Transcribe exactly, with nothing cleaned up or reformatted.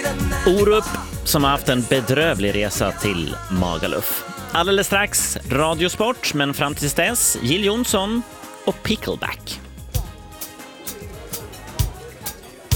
Orup som har haft en bedrövlig resa till Magaluf. Alldeles strax Radiosport, men fram tills dess Jill Johnson och Pickleback.